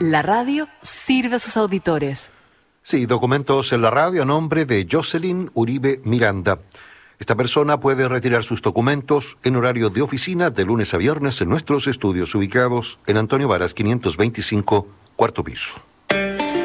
La radio sirve a sus auditores. Sí, documentos en la radio a nombre de Jocelyn Uribe Miranda. Esta persona puede retirar sus documentos en horario de oficina de lunes a viernes en nuestros estudios ubicados en Antonio Varas 525, cuarto piso.